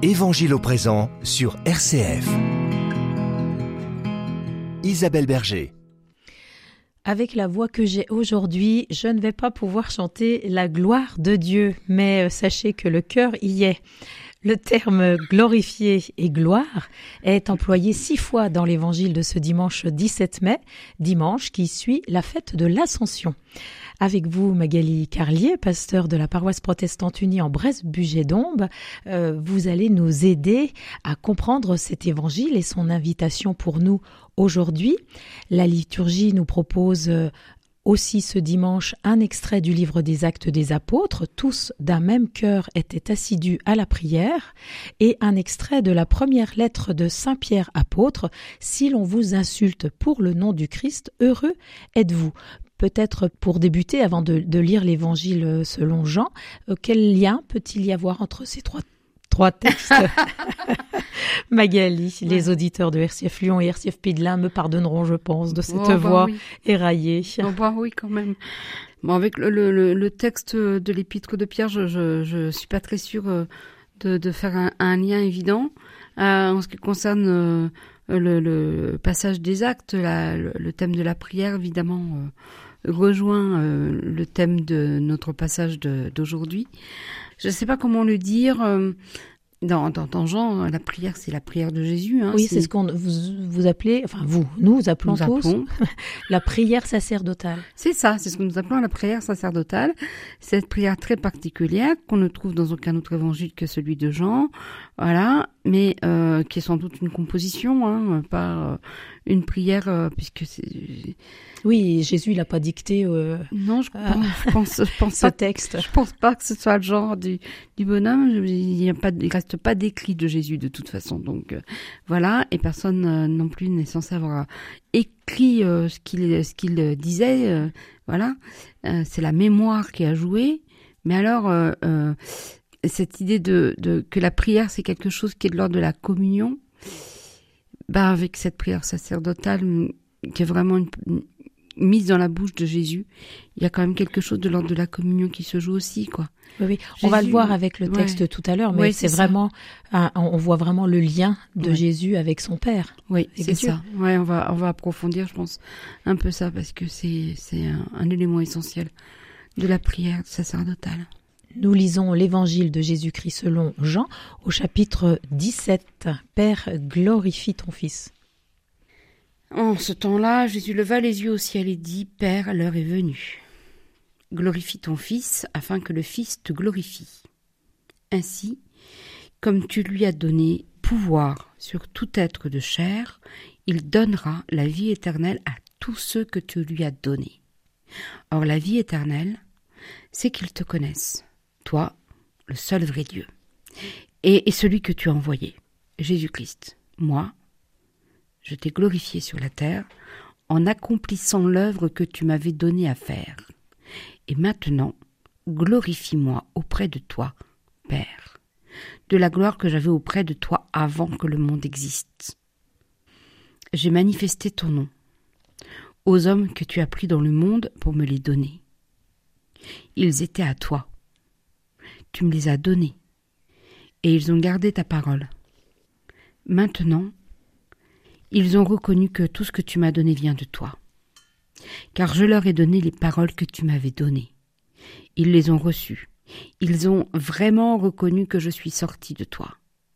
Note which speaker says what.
Speaker 1: Évangile au présent sur RCF. Isabelle Berger.
Speaker 2: Avec la voix que j'ai aujourd'hui, je ne vais pas pouvoir chanter la gloire de Dieu, mais sachez que le cœur y est. Le terme glorifier et gloire est employé 6 fois dans l'évangile de ce dimanche 17 mai, dimanche qui suit la fête de l'Ascension. Avec vous, Magali Carlier, pasteur de la paroisse protestante unie en Bresse-Bugey-Dombes, vous allez nous aider à comprendre cet évangile et son invitation pour nous aujourd'hui. La liturgie nous propose aussi ce dimanche un extrait du livre des Actes des Apôtres, tous d'un même cœur étaient assidus à la prière, et un extrait de la première lettre de Saint Pierre apôtre, si l'on vous insulte pour le nom du Christ, heureux êtes-vous. Peut-être pour débuter, avant de lire l'évangile selon Jean, quel lien peut-il y avoir entre ces trois textes? Magali, les auditeurs de RCF Lyon et RCF Pays de l'Ain me pardonneront, je pense, de cette voix éraillée.
Speaker 3: Oui, quand même. Bon, avec le texte de l'épître de Pierre, je suis pas très sûre de faire un lien évident. En ce qui concerne le passage des actes, le thème de la prière, évidemment, rejoint le thème de notre passage d'aujourd'hui. Je ne sais pas comment le dire. Dans Jean, la prière, c'est la prière de Jésus.
Speaker 2: Oui, c'est ce qu'on vous appelez, enfin nous appelons tous la prière sacerdotale.
Speaker 3: C'est ça, c'est ce que nous appelons la prière sacerdotale. Cette prière très particulière qu'on ne trouve dans aucun autre évangile que celui de Jean, voilà, mais qui est sans doute une composition, pas une prière, puisque c'est...
Speaker 2: Oui, Jésus, il n'a pas dicté
Speaker 3: non, je pense
Speaker 2: ce texte.
Speaker 3: Je pense pas que ce soit le genre du bonhomme. Il reste pas d'écrit de Jésus de toute façon. Donc voilà, et personne non plus n'est censé avoir écrit ce qu'il disait. Voilà, c'est la mémoire qui a joué. Mais alors, cette idée que la prière c'est quelque chose qui est de l'ordre de la communion, avec cette prière sacerdotale qui est vraiment une mise dans la bouche de Jésus, il y a quand même quelque chose de l'ordre de la communion qui se joue aussi, quoi.
Speaker 2: Oui. On va le voir avec le texte tout à l'heure, mais c'est vraiment, on voit vraiment le lien de Jésus avec son Père.
Speaker 3: Oui, c'est ça. Ouais, on va approfondir, je pense, un peu ça, parce que c'est un élément essentiel de la prière sacerdotale.
Speaker 2: Nous lisons l'évangile de Jésus-Christ selon Jean, au chapitre 17. Père, glorifie ton Fils.
Speaker 3: En ce temps-là, Jésus leva les yeux au ciel et dit « Père, l'heure est venue. Glorifie ton Fils, afin que le Fils te glorifie. Ainsi, comme tu lui as donné pouvoir sur tout être de chair, il donnera la vie éternelle à tous ceux que tu lui as donnés. Or la vie éternelle, c'est qu'ils te connaissent, toi, le seul vrai Dieu, et celui que tu as envoyé, Jésus-Christ. Moi, je t'ai glorifié sur la terre en accomplissant l'œuvre que tu m'avais donnée à faire. Et maintenant, glorifie-moi auprès de toi, Père, de la gloire que j'avais auprès de toi avant que le monde existe. J'ai manifesté ton nom aux hommes que tu as pris dans le monde pour me les donner. Ils étaient à toi. Tu me les as donnés, et ils ont gardé ta parole. Maintenant, ils ont reconnu que tout ce que tu m'as donné vient de toi. Car je leur ai donné les paroles que tu m'avais données. Ils les ont reçues. Ils ont vraiment reconnu que je suis sorti de toi.